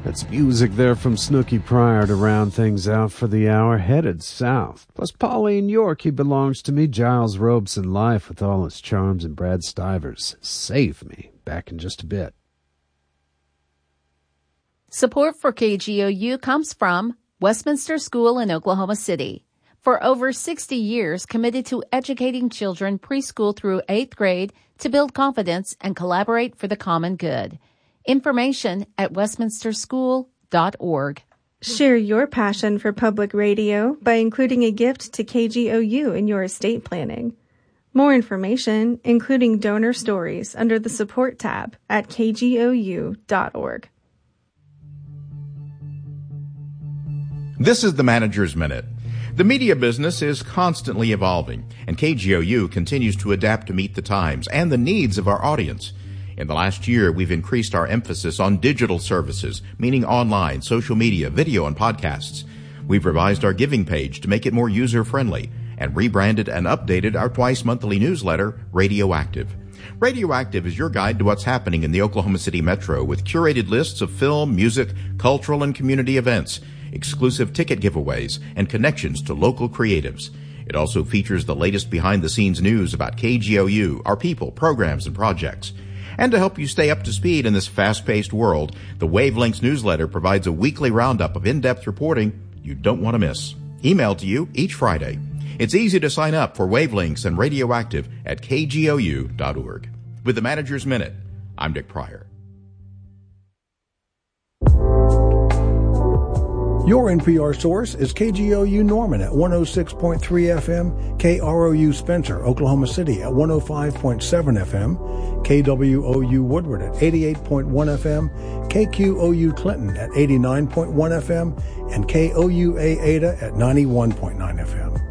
That's music there from Snooky Pryor to round things out for the hour. Headed south. Plus Pauline York, He Belongs to Me. Giles Robeson, Life with all its charms. And Brad Stivers, Save Me. Back in just a bit. Support for KGOU comes from Westminster School in Oklahoma City. For over 60 years, committed to educating children preschool through 8th grade to build confidence and collaborate for the common good. Information at westminsterschool.org. Share your passion for public radio by including a gift to KGOU in your estate planning. More information, including donor stories, under the Support tab at kgou.org. This is the Manager's Minute. The media business is constantly evolving, and KGOU continues to adapt to meet the times and the needs of our audience. In the last year, we've increased our emphasis on digital services, meaning online, social media, video, and podcasts. We've revised our giving page to make it more user-friendly and rebranded and updated our twice-monthly newsletter, Radioactive. Radioactive is your guide to what's happening in the Oklahoma City metro with curated lists of film, music, cultural, and community events, exclusive ticket giveaways, and connections to local creatives. It also features the latest behind-the-scenes news about KGOU, our people, programs, and projects. And to help you stay up to speed in this fast-paced world, the Wavelengths newsletter provides a weekly roundup of in-depth reporting you don't want to miss. Emailed to you each Friday. It's easy to sign up for Wavelengths and Radioactive at kgou.org. With the Manager's Minute, I'm Dick Pryor. Your NPR source is KGOU Norman at 106.3 FM, KROU Spencer, Oklahoma City at 105.7 FM, KWOU Woodward at 88.1 FM, KQOU Clinton at 89.1 FM, and KOUA Ada at 91.9 FM.